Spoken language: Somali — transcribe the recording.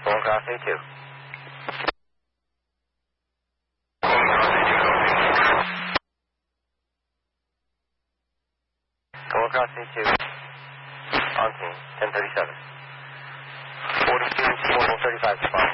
Going across A2. Going across A2. On scene, 1037. 42, 35 to 5.